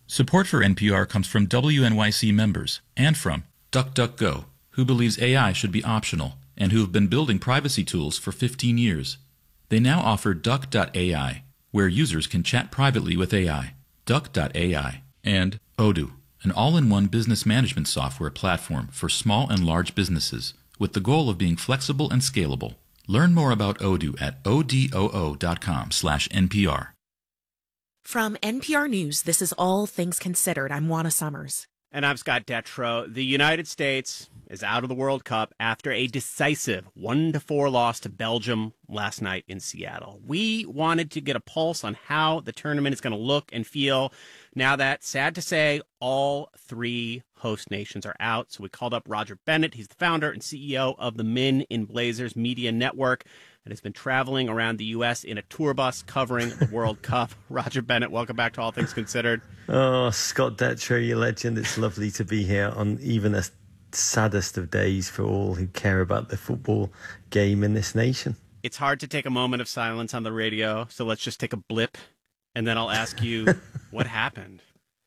Support for NPR comes from WNYC members and from DuckDuckGo, who believes AI should be optional and who have been building privacy tools for 15 years. They now offer Duck.ai, where users can chat privately with AI. Duck.ai. And Odoo, an all-in-one business management software platform for small and large businesses, with the goal of being flexible and scalable. Learn more about Odoo at odoo.com/NPR. From NPR News, this is All Things Considered. I'm Juana Summers. And I'm Scott Detrow. The United States is out of the World Cup after a decisive 1-4 loss to Belgium last night in Seattle. We wanted to get a pulse on how the tournament is going to look and feel now that, sad to say, all three host nations are out. So we called up Roger Bennett. He's the founder and CEO of the Men in Blazers Media Network and has been traveling around the U.S. in a tour bus covering the World Cup. Roger Bennett, welcome back to All Things Considered. Oh, Scott Detrow, you legend. It's lovely to be here on even the saddest of days for all who care about the football game in this nation. It's hard to take a moment of silence on the radio, so let's just take a blip, and then I'll ask you what happened.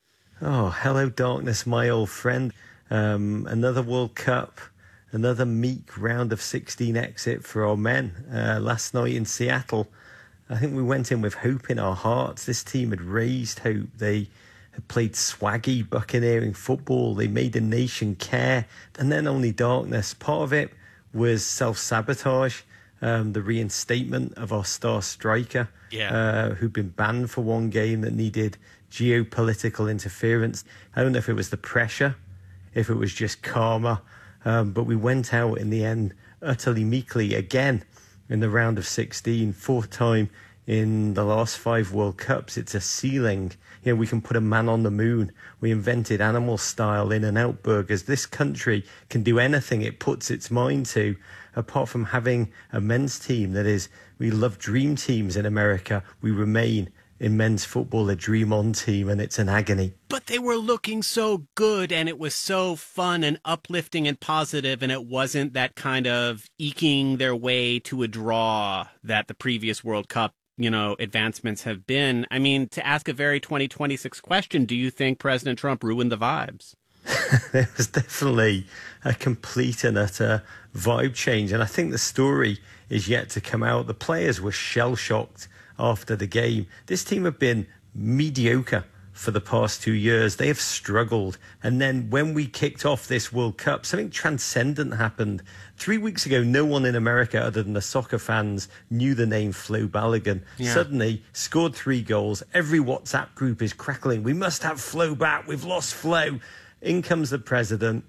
Oh, hello, darkness, my old friend. Another World Cup. Another meek round of 16 exit for our men. Last night in Seattle, I think we went in with hope in our hearts. This team had raised hope. They had played swaggy, buccaneering football. They made the nation care. And then only darkness. Part of it was self-sabotage, the reinstatement of our star striker, who'd been banned for one game that needed geopolitical interference. I don't know if it was the pressure, if it was just karma. But we went out in the end utterly meekly again in the round of 16, fourth time in the last 5 World Cups. It's a ceiling. You know, we can put a man on the moon. We invented animal style In-N-Out burgers. This country can do anything it puts its mind to, apart from having a men's team that is, we love dream teams in America. We remain in men's football a dream on team, and it's an agony. But they were looking so good, and it was so fun and uplifting and positive, and it wasn't that kind of eking their way to a draw that the previous World Cup, advancements have been. I mean, to ask a very 2026 question, do you think President Trump ruined the vibes? There was definitely a complete and utter vibe change, and I think the story is yet to come out. The players were shell-shocked after the game. This team have been mediocre for the past 2 years. They have struggled. And then when we kicked off this World Cup, something transcendent happened. 3 weeks ago, no one in America other than the soccer fans knew the name Flo Balogun. Yeah. Suddenly scored 3 goals. Every WhatsApp group is crackling. We must have Flo back. We've lost Flo. In comes the president.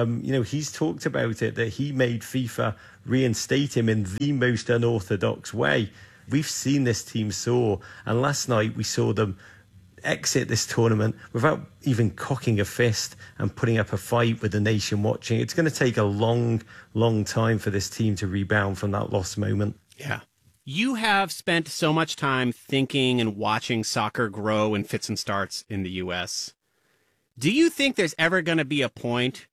He's talked about it, that he made FIFA reinstate him in the most unorthodox way. We've seen this team soar, and last night we saw them exit this tournament without even cocking a fist and putting up a fight with the nation watching. It's going to take a long, long time for this team to rebound from that lost moment. Yeah. You have spent so much time thinking and watching soccer grow in fits and starts in the U.S. Do you think there's ever going to be a point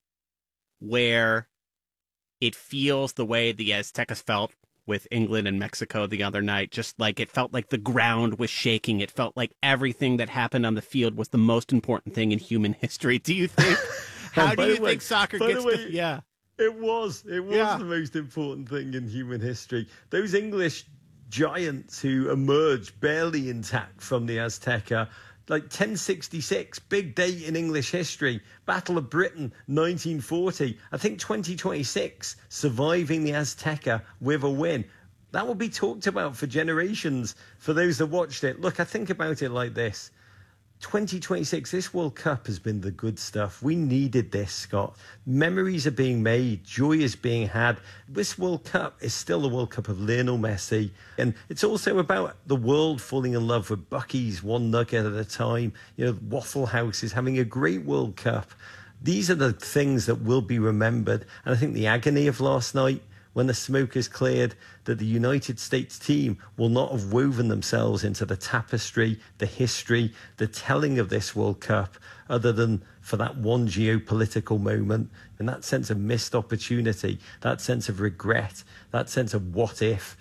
where it feels the way the Aztecas felt with England and Mexico the other night? Just like it felt like the ground was shaking. It felt like everything that happened on the field was the most important thing in human history. Do you think? How do you think soccer gets to? Yeah, it was the most important thing in human history. Those English giants who emerged barely intact from the Azteca. Like 1066, big date in English history. Battle of Britain, 1940. I think 2026, surviving the Azteca with a win. That will be talked about for generations for those that watched it. Look, I think about it like this. 2026, this World Cup has been the good stuff. We needed this, Scott. Memories are being made. Joy is being had. This World Cup is still the World Cup of Lionel Messi. And it's also about the world falling in love with Buc-ee's, one nugget at a time. Waffle House is having a great World Cup. These are the things that will be remembered. And I think the agony of last night, when the smoke is cleared, that the United States team will not have woven themselves into the tapestry, the history, the telling of this World Cup, other than for that one geopolitical moment, and that sense of missed opportunity, that sense of regret, that sense of what if,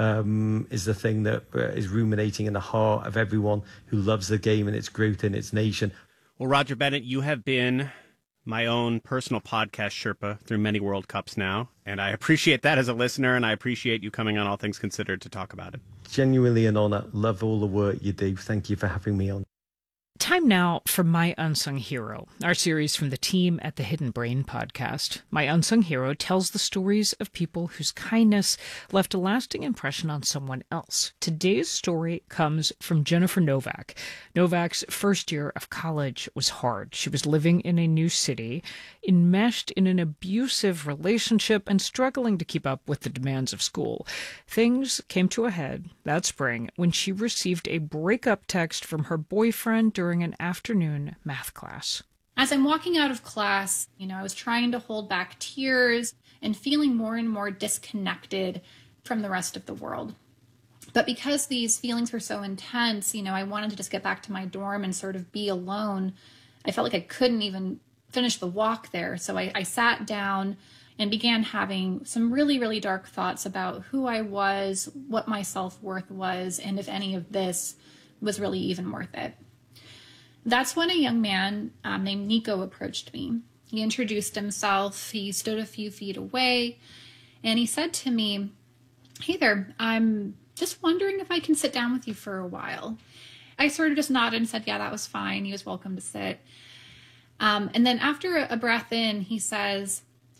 is the thing that is ruminating in the heart of everyone who loves the game and its growth in its nation. Well, Roger Bennett, you have been my own personal podcast Sherpa through many World Cups now, and I appreciate that as a listener, and I appreciate you coming on All Things Considered to talk about it. Genuinely an honor. Love all the work you do. Thank you for having me on. Time now for My Unsung Hero, our series from the team at the Hidden Brain podcast. My Unsung Hero tells the stories of people whose kindness left a lasting impression on someone else. Today's story comes from Jennifer Novak. Novak's first year of college was hard. She was living in a new city, enmeshed in an abusive relationship, and struggling to keep up with the demands of school. Things came to a head that spring when she received a breakup text from her boyfriend during an afternoon math class. As I'm walking out of class, I was trying to hold back tears and feeling more and more disconnected from the rest of the world. But because these feelings were so intense, I wanted to just get back to my dorm and sort of be alone. I felt like I couldn't even finish the walk there. So I sat down and began having some really, really dark thoughts about who I was, what my self-worth was, and if any of this was really even worth it. That's when a young man named Nico approached me. He introduced himself. He stood a few feet away, and he said to me, "Hey there, I'm just wondering if I can sit down with you for a while." I sort of just nodded and said, yeah, that was fine. He was welcome to sit. And then after a breath in, he says,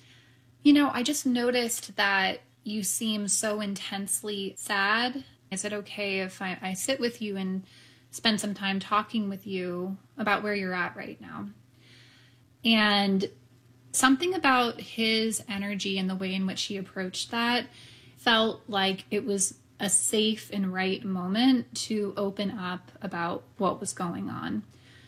I just noticed that you seem so intensely sad. Is it okay if I sit with you and spend some time talking with you about where you're at right now? And something about his energy and the way in which he approached that felt like it was a safe and right moment to open up about what was going on.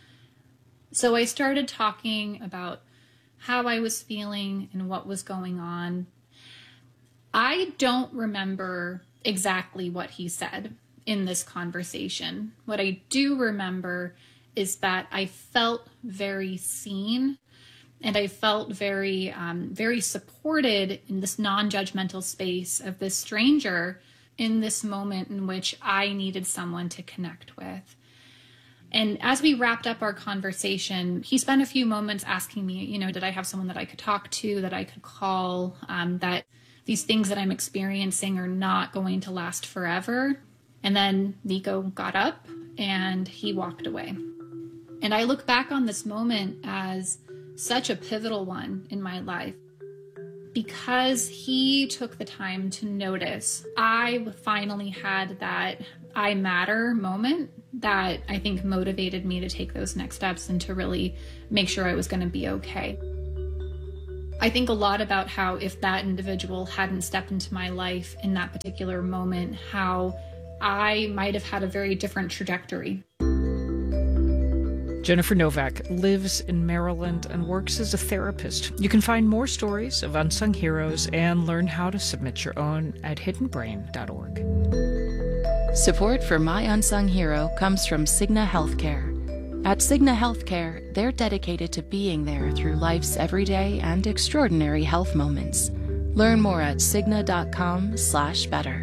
So I started talking about how I was feeling and what was going on. I don't remember exactly what he said in this conversation. What I do remember is that I felt very seen, and I felt very, very supported in this non-judgmental space of this stranger in this moment in which I needed someone to connect with. And as we wrapped up our conversation, he spent a few moments asking me, did I have someone that I could talk to, that I could call, that these things that I'm experiencing are not going to last forever. And then Nico got up and he walked away. And I look back on this moment as such a pivotal one in my life. Because he took the time to notice, I finally had that I matter moment that I think motivated me to take those next steps and to really make sure I was going to be okay. I think a lot about how if that individual hadn't stepped into my life in that particular moment, how I might have had a very different trajectory. Jennifer Novak lives in Maryland and works as a therapist. You can find more stories of unsung heroes and learn how to submit your own at hiddenbrain.org. Support for My Unsung Hero comes from Cigna Healthcare. At Cigna Healthcare, they're dedicated to being there through life's everyday and extraordinary health moments. Learn more at cigna.com/better.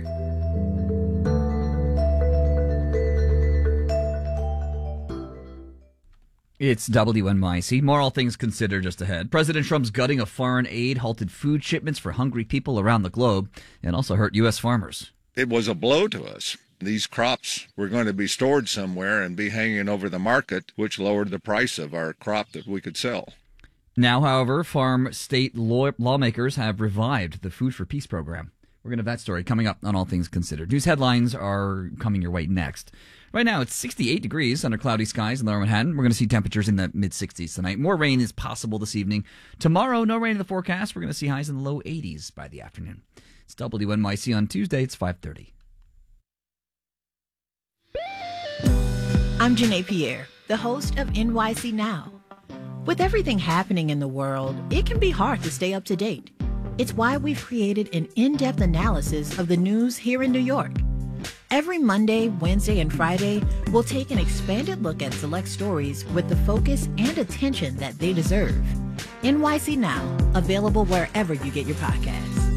It's WNYC. More All Things Considered just ahead. President Trump's gutting of foreign aid halted food shipments for hungry people around the globe and also hurt U.S. farmers. It was a blow to us. These crops were going to be stored somewhere and be hanging over the market, which lowered the price of our crop that we could sell. Now, however, farm state lawmakers have revived the Food for Peace program. We're going to have that story coming up on All Things Considered. News headlines are coming your way next. Right now, it's 68 degrees under cloudy skies in Lower Manhattan. We're going to see temperatures in the mid-60s tonight. More rain is possible this evening. Tomorrow, no rain in the forecast. We're going to see highs in the low 80s by the afternoon. It's WNYC on Tuesday. It's 5:30. I'm Janae Pierre, the host of NYC Now. With everything happening in the world, it can be hard to stay up to date. It's why we've created an in-depth analysis of the news here in New York. Every Monday, Wednesday, and Friday, we'll take an expanded look at select stories with the focus and attention that they deserve. NYC Now, available wherever you get your podcasts.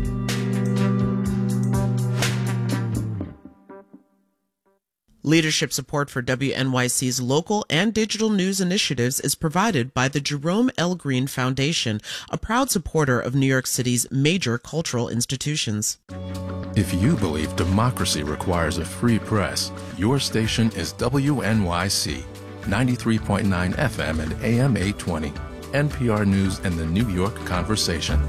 Leadership support for WNYC's local and digital news initiatives is provided by the Jerome L. Green Foundation, a proud supporter of New York City's major cultural institutions. If you believe democracy requires a free press, your station is WNYC, 93.9 FM and AM 820, NPR News and the New York Conversation.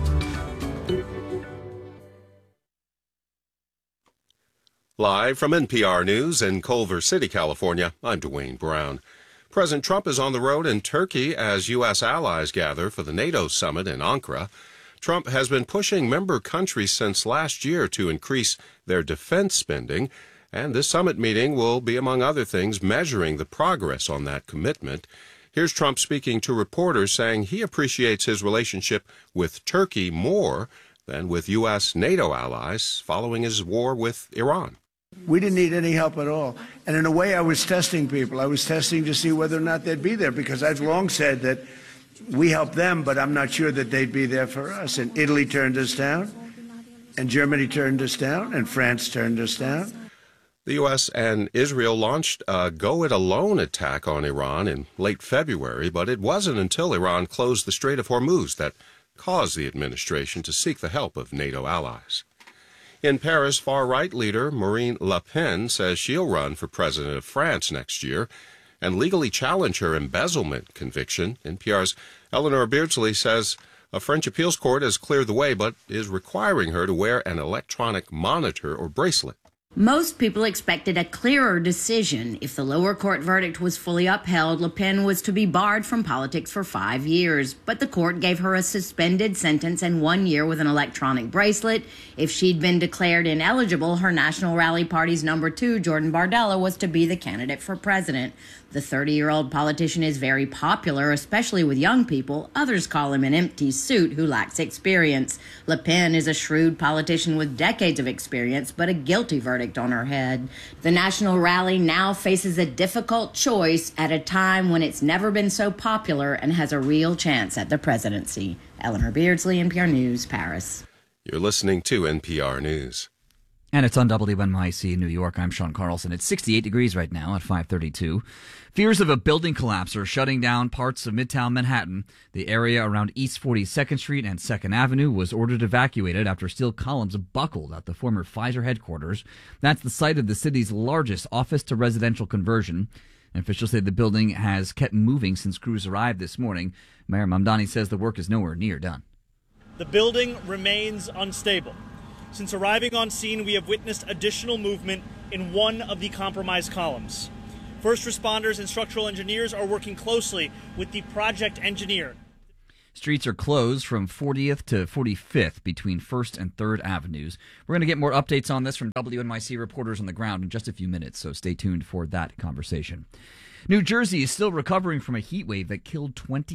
Live from NPR News in Culver City, California, I'm Dwayne Brown. President Trump is on the road in Turkey as U.S. allies gather for the NATO summit in Ankara. Trump has been pushing member countries since last year to increase their defense spending, and this summit meeting will be, among other things, measuring the progress on that commitment. Here's Trump speaking to reporters, saying he appreciates his relationship with Turkey more than with U.S. NATO allies following his war with Iran. We didn't need any help at all. And in a way, I was testing people. I was testing to see whether or not they'd be there, because I've long said that we helped them, but I'm not sure that they'd be there for us. And Italy turned us down, and Germany turned us down, and France turned us down. The U.S. and Israel launched a go-it-alone attack on Iran in late February, but it wasn't until Iran closed the Strait of Hormuz that caused the administration to seek the help of NATO allies. In Paris, far-right leader Marine Le Pen says she'll run for president of France next year and legally challenge her embezzlement conviction. NPR's Eleanor Beardsley says a French appeals court has cleared the way but is requiring her to wear an electronic monitor or bracelet. Most people expected a clearer decision. If the lower court verdict was fully upheld, Le Pen was to be barred from politics for 5 years. But the court gave her a suspended sentence and 1 year with an electronic bracelet. If she'd been declared ineligible, her National Rally Party's number 2, Jordan Bardella, was to be the candidate for president. The 30-year-old politician is very popular, especially with young people. Others call him an empty suit who lacks experience. Le Pen is a shrewd politician with decades of experience, but a guilty verdict on her head. The National Rally now faces a difficult choice at a time when it's never been so popular and has a real chance at the presidency. Eleanor Beardsley, NPR News, Paris. You're listening to NPR News. And it's on WNYC in New York. I'm Sean Carlson. It's 68 degrees right now at 5:32. Fears of a building collapse are shutting down parts of Midtown Manhattan. The area around East 42nd Street and 2nd Avenue was ordered evacuated after steel columns buckled at the former Pfizer headquarters. That's the site of the city's largest office-to-residential conversion. Officials say the building has kept moving since crews arrived this morning. Mayor Mamdani says the work is nowhere near done. The building remains unstable. Since arriving on scene, we have witnessed additional movement in one of the compromised columns. First responders and structural engineers are working closely with the project engineer. Streets are closed from 40th to 45th between 1st and 3rd Avenues. We're going to get more updates on this from WNYC reporters on the ground in just a few minutes, so stay tuned for that conversation. New Jersey is still recovering from a heat wave that killed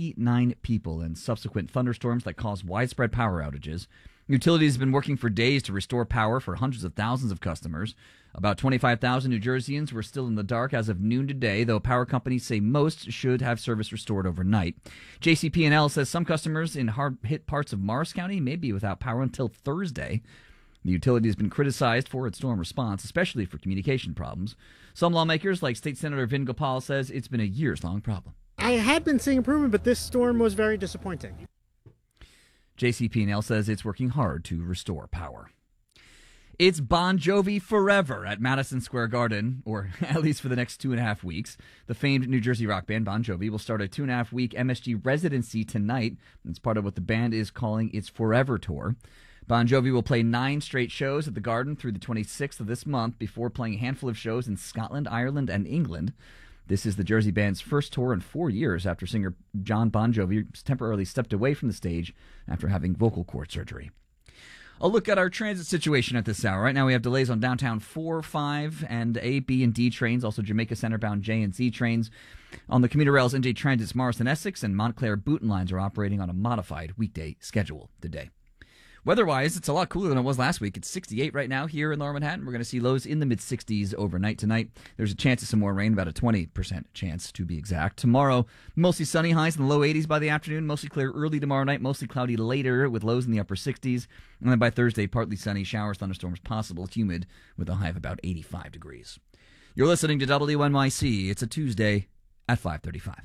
29 people and subsequent thunderstorms that caused widespread power outages. Utilities have been working for days to restore power for hundreds of thousands of customers. About 25,000 New Jerseyans were still in the dark as of noon today, though power companies say most should have service restored overnight. JCP&L says some customers in hard-hit parts of Morris County may be without power until Thursday. The utility has been criticized for its storm response, especially for communication problems. Some lawmakers, like State Senator Vin Gopal, says it's been a years-long problem. I had been seeing improvement, but this storm was very disappointing. JCP&L says it's working hard to restore power. It's Bon Jovi forever at Madison Square Garden, or at least for the next 2.5 weeks. The famed New Jersey rock band Bon Jovi will start a 2.5-week MSG residency tonight. It's part of what the band is calling its Forever Tour. Bon Jovi will play 9 straight shows at the Garden through the 26th of this month before playing a handful of shows in Scotland, Ireland, and England. This is the Jersey band's first tour in 4 years after singer John Bon Jovi temporarily stepped away from the stage after having vocal cord surgery. A look at our transit situation at this hour. Right now we have delays on downtown 4, 5, and A, B, and D trains, also Jamaica Center-bound J and Z trains. On the commuter rails, NJ Transit's Morrison-Essex and Montclair Booten lines are operating on a modified weekday schedule today. Weather-wise, it's a lot cooler than it was last week. It's 68 right now here in Lower Manhattan. We're going to see lows in the mid-60s overnight tonight. There's a chance of some more rain, about a 20% chance to be exact. Tomorrow, mostly sunny, highs in the low 80s by the afternoon. Mostly clear early tomorrow night, mostly cloudy later with lows in the upper 60s. And then by Thursday, partly sunny, showers, thunderstorms possible, humid with a high of about 85 degrees. You're listening to WNYC. It's a Tuesday at 5:35.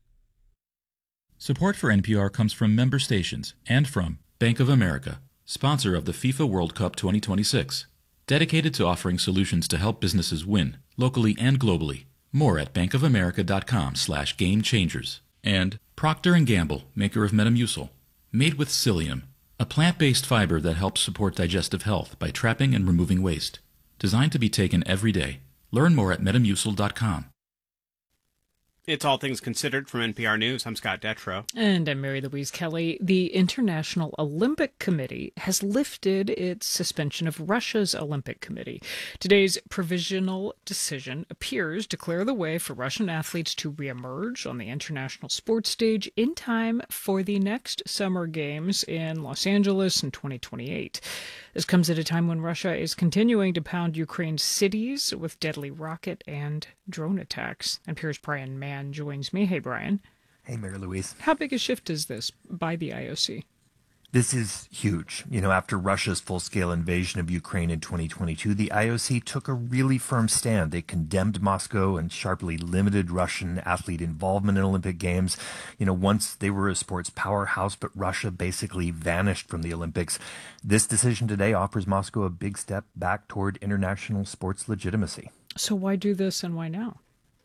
Support for NPR comes from member stations and from Bank of America, sponsor of the FIFA World Cup 2026. Dedicated to offering solutions to help businesses win, locally and globally. More at bankofamerica.com/gamechangers. And Procter & Gamble, maker of Metamucil. Made with psyllium, a plant-based fiber that helps support digestive health by trapping and removing waste. Designed to be taken every day. Learn more at metamucil.com. It's All Things Considered from NPR News. I'm Scott Detrow. And I'm Mary Louise Kelly. The International Olympic Committee has lifted its suspension of Russia's Olympic Committee. Today's provisional decision appears to clear the way for Russian athletes to reemerge on the international sports stage in time for the next Summer Games in Los Angeles in 2028. This comes at a time when Russia is continuing to pound Ukraine's cities with deadly rocket and drone attacks. NPR's Brian Mann joins me. Hey, Brian. Hey, Mary Louise. How big a shift is this by the IOC? This is huge. You know, after Russia's full-scale invasion of Ukraine in 2022, the IOC took a really firm stand. They condemned Moscow and sharply limited Russian athlete involvement in Olympic Games. You know, once they were a sports powerhouse, but Russia basically vanished from the Olympics. This decision today offers Moscow a big step back toward international sports legitimacy. So why do this and why now?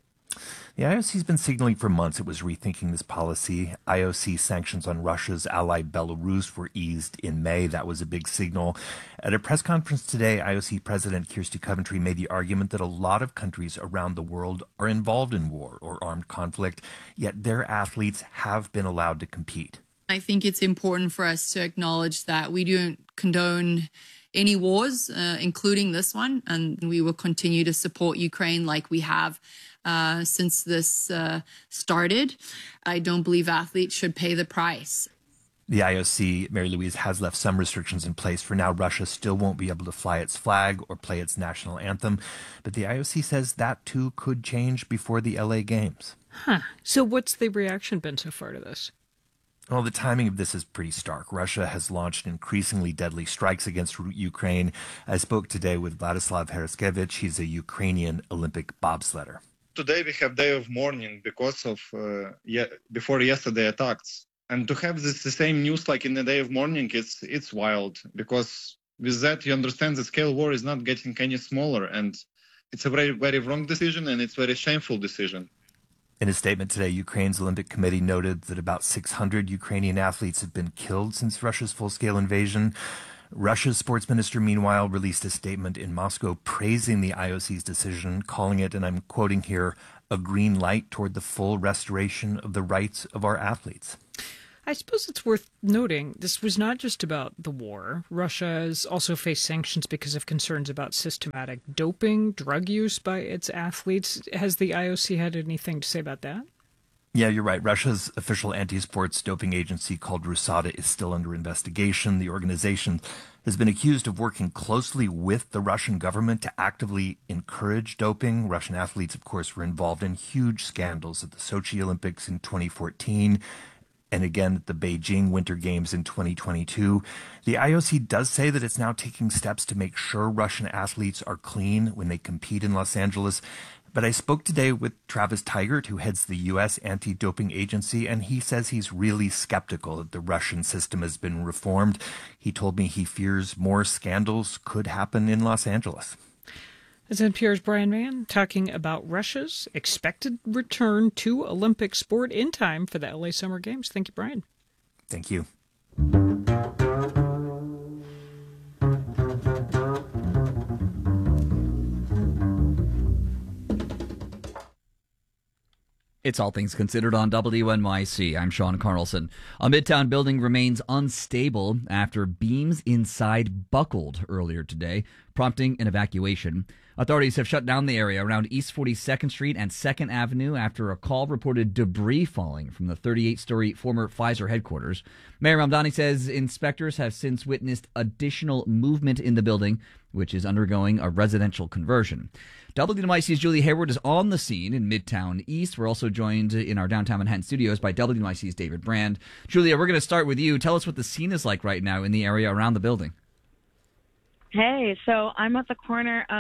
The IOC's been signaling for months it was rethinking this policy. IOC sanctions on Russia's ally Belarus were eased in May. That was a big signal. At a press conference today, IOC President Kirsty Coventry made the argument that a lot of countries around the world are involved in war or armed conflict, yet their athletes have been allowed to compete. I think it's important for us to acknowledge that we don't condone any wars, including this one, and we will continue to support Ukraine like we have since this started. I don't believe athletes should pay the price. The IOC, Mary Louise, has left some restrictions in place. For now, Russia still won't be able to fly its flag or play its national anthem, but the IOC says that too could change before the LA Games. So what's the reaction been so far to this? Well, the timing of this is pretty stark. Russia has launched increasingly deadly strikes against Ukraine. I spoke today with Vladislav Hereskevich. He's a Ukrainian Olympic bobsledder. Today we have day of mourning because of before yesterday attacks. And to have the same news like in the day of mourning, it's wild. Because with that, you understand the scale war is not getting any smaller. And it's a very, very wrong decision, and it's a very shameful decision. In a statement today, Ukraine's Olympic Committee noted that about 600 Ukrainian athletes have been killed since Russia's full-scale invasion. Russia's sports minister, meanwhile, released a statement in Moscow praising the IOC's decision, calling it, and I'm quoting here, a green light toward the full restoration of the rights of our athletes. I suppose it's worth noting this was not just about the war. Russia has also faced sanctions because of concerns about systematic doping, drug use by its athletes. Has the IOC had anything to say about that? Yeah, you're right. Russia's official anti-sports doping agency called RUSADA is still under investigation. The organization has been accused of working closely with the Russian government to actively encourage doping. Russian athletes, of course, were involved in huge scandals at the Sochi Olympics in 2014 and again at the Beijing Winter Games in 2022. The IOC does say that it's now taking steps to make sure Russian athletes are clean when they compete in Los Angeles. But I spoke today with Travis Tygart, who heads the U.S. anti-doping agency, and he says he's really skeptical that the Russian system has been reformed. He told me he fears more scandals could happen in Los Angeles. That's NPR's Brian Mann talking about Russia's expected return to Olympic sport in time for the LA Summer Games. Thank you, Brian. Thank you. It's All Things Considered on WNYC. I'm Sean Carlson. A Midtown building remains unstable after beams inside buckled earlier today, prompting an evacuation. Authorities have shut down the area around East 42nd Street and 2nd Avenue after a call reported debris falling from the 38-story former Pfizer headquarters. Mayor Ramdani says inspectors have since witnessed additional movement in the building, which is undergoing a residential conversion. WNYC's Julie Hayward is on the scene in Midtown East. We're also joined in our downtown Manhattan studios by WNYC's David Brand. Julia, we're going to start with you. Tell us what the scene is like right now in the area around the building. Hey, so I'm at the corner of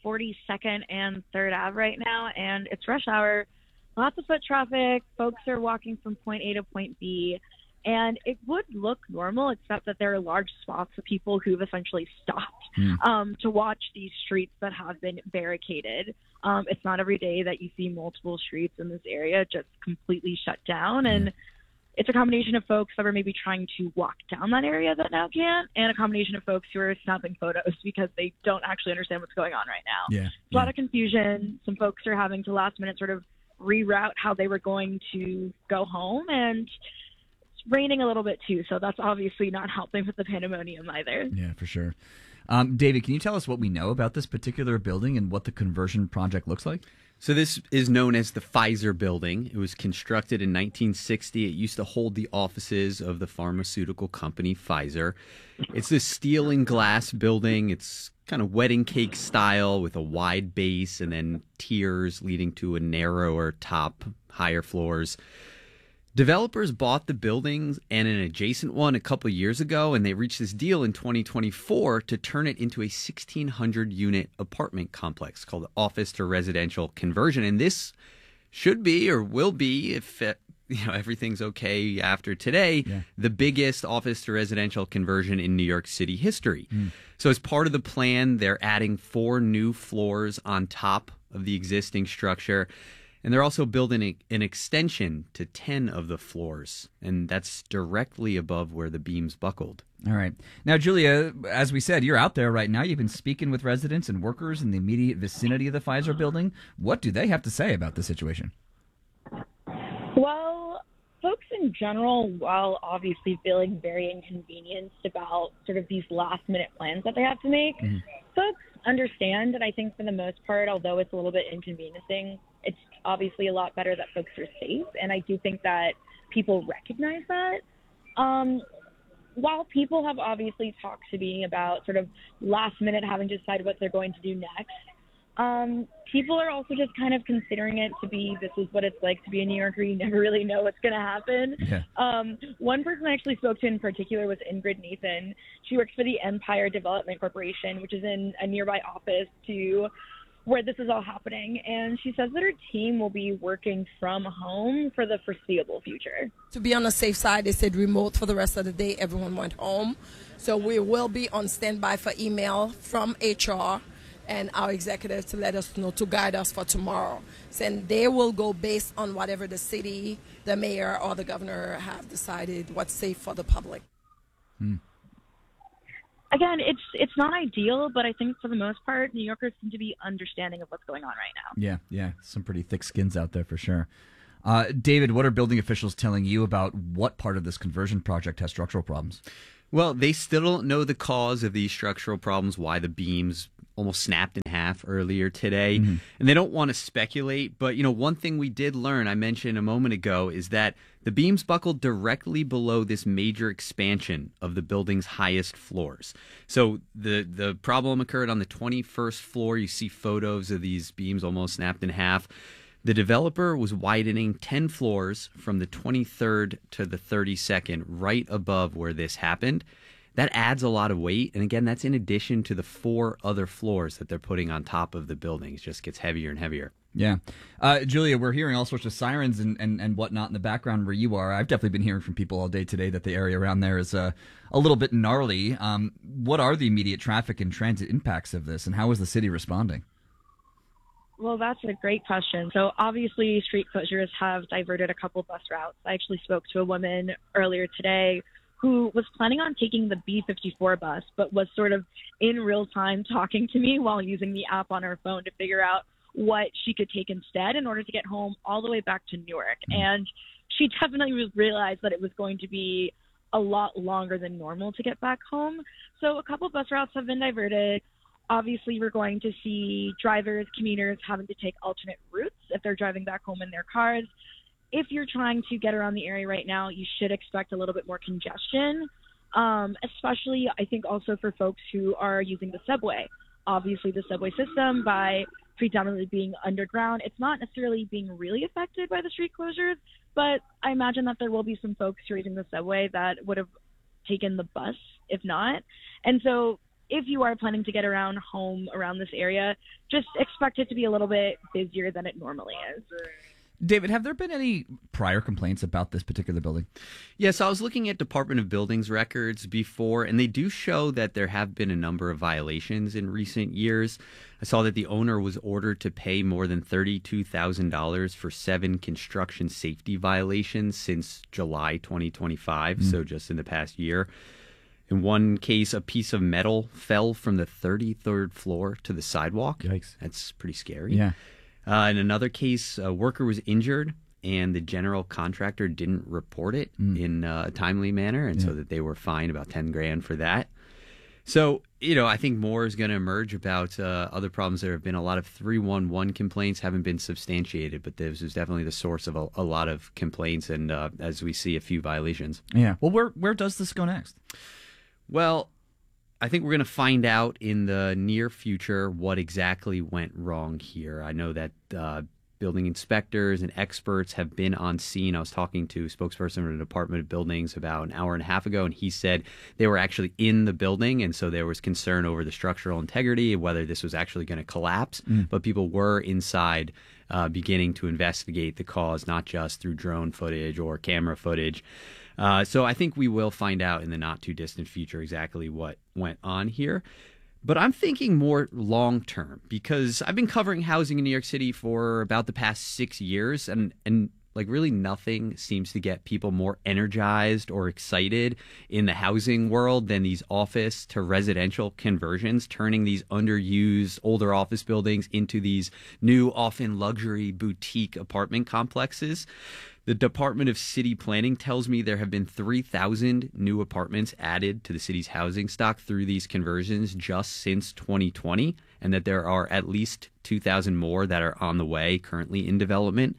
42nd and 3rd Ave right now, and it's rush hour. Lots of foot traffic. Folks are walking from point A to point B. And it would look normal, except that there are large swaths of people who've essentially stopped to watch these streets that have been barricaded. It's not every day that you see multiple streets in this area just completely shut down. And it's a combination of folks that are maybe trying to walk down that area that now can't, and a combination of folks who are snapping photos because they don't actually understand what's going on right now. Yeah. A lot of confusion. Some folks are having to last minute sort of reroute how they were going to go home, and raining a little bit too, so that's obviously not helping with the pandemonium either. Yeah, for sure. David, can you tell us what we know about this particular building and what the conversion project looks like? So this is known as the Pfizer Building. It was constructed in 1960. It used to hold the offices of the pharmaceutical company Pfizer. It's this steel and glass building. It's kind of wedding cake style with a wide base and then tiers leading to a narrower top, higher floors. Developers bought the buildings and an adjacent one a couple years ago, and they reached this deal in 2024 to turn it into a 1,600-unit apartment complex called office to residential conversion. And this should be, or will be, if everything's okay after today, the biggest office to residential conversion in New York City history. So as part of the plan, they're adding 4 new floors on top of the existing structure. And they're also building an extension to 10 of the floors, and that's directly above where the beams buckled. All right. Now, Julia, as we said, you're out there right now. You've been speaking with residents and workers in the immediate vicinity of the Pfizer building. What do they have to say about the situation? Well, folks in general, while obviously feeling very inconvenienced about sort of these last-minute plans that they have to make, folks understand, and I think for the most part, although it's a little bit inconveniencing, it's obviously a lot better that folks are safe, and I do think that people recognize that. While people have obviously talked to me about sort of last minute having to decide what they're going to do next, people are also just kind of considering it to be, this is what it's like to be a New Yorker. You never really know what's going to happen. Yeah. One person I actually spoke to in particular was Ingrid Nathan. She works for the Empire Development Corporation, which is in a nearby office to where this is all happening, and she says that her team will be working from home for the foreseeable future. To be on the safe side, they said remote for the rest of the day. Everyone went home. So we will be on standby for email from HR and our executives to let us know, to guide us for tomorrow. And they will go based on whatever the city, the mayor, or the governor have decided what's safe for the public. Again, it's not ideal, but I think for the most part, New Yorkers seem to be understanding of what's going on right now. Yeah. Some pretty thick skins out there for sure. David, what are building officials telling you about what part of this conversion project has structural problems? Well, they still don't know the cause of these structural problems, why the beams almost snapped in half earlier today. And they don't want to speculate. But, one thing we did learn, I mentioned a moment ago, is that the beams buckled directly below this major expansion of the building's highest floors. So the problem occurred on the 21st floor. You see photos of these beams almost snapped in half. The developer was widening 10 floors from the 23rd to the 32nd, right above where this happened. That adds a lot of weight. And again, that's in addition to the 4 other floors that they're putting on top of the building. It just gets heavier and heavier. Yeah. Julia, we're hearing all sorts of sirens and whatnot in the background where you are. I've definitely been hearing from people all day today that the area around there is a little bit gnarly. What are the immediate traffic and transit impacts of this, and how is the city responding? Well, that's a great question. So obviously street closures have diverted a couple bus routes. I actually spoke to a woman earlier today who was planning on taking the B54 bus, but was sort of in real time talking to me while using the app on her phone to figure out what she could take instead in order to get home all the way back to Newark. And she definitely realized that it was going to be a lot longer than normal to get back home. So a couple bus routes have been diverted. Obviously, we're going to see drivers, commuters having to take alternate routes if they're driving back home in their cars. If you're trying to get around the area right now, you should expect a little bit more congestion, especially, I think, also for folks who are using the subway. Obviously, the subway system, by predominantly being underground, it's not necessarily being really affected by the street closures, but I imagine that there will be some folks who are using the subway that would have taken the bus if not. And so if you are planning to get around home around this area, just expect it to be a little bit busier than it normally is. David, have there been any prior complaints about this particular building? Yes, I was looking at Department of Buildings records before, and they do show that there have been a number of violations in recent years. I saw that the owner was ordered to pay more than $32,000 for 7 construction safety violations since July 2025, so just in the past year. In one case, a piece of metal fell from the 33rd floor to the sidewalk. Yikes. That's pretty scary. Yeah. In another case, a worker was injured and the general contractor didn't report it in a timely manner, and so that they were fined about $10,000 for that. So, I think more is going to emerge about other problems. There have been a lot of 311 complaints, haven't been substantiated, but this is definitely the source of a lot of complaints, and as we see, a few violations. Yeah. Well, where does this go next? Well, I think we're going to find out in the near future what exactly went wrong here. I know that building inspectors and experts have been on scene. I was talking to a spokesperson from the Department of Buildings about an hour and a half ago, and he said they were actually in the building, and so there was concern over the structural integrity, whether this was actually going to collapse. But people were inside beginning to investigate the cause, not just through drone footage or camera footage. So I think we will find out in the not too distant future exactly what went on here. But I'm thinking more long term, because I've been covering housing in New York City for about the past 6 years, and like really nothing seems to get people more energized or excited in the housing world than these office to residential conversions, turning these underused older office buildings into these new, often luxury boutique apartment complexes. The Department of City Planning tells me there have been 3,000 new apartments added to the city's housing stock through these conversions just since 2020, and that there are at least 2,000 more that are on the way, currently in development.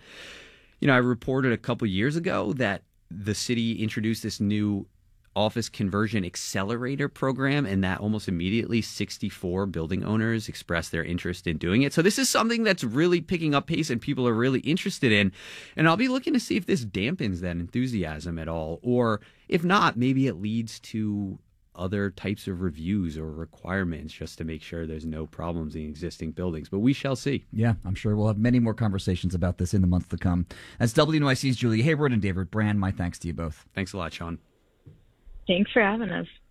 I reported a couple years ago that the city introduced this new office conversion accelerator program, and that almost immediately 64 building owners expressed their interest in doing it. So this is something that's really picking up pace and people are really interested in. And I'll be looking to see if this dampens that enthusiasm at all, or if not, maybe it leads to other types of reviews or requirements just to make sure there's no problems in existing buildings. But we shall see. Yeah, I'm sure we'll have many more conversations about this in the months to come. That's WNYC's Julia Hayward and David Brand. My thanks to you both. Thanks a lot, Sean. Thanks for having us.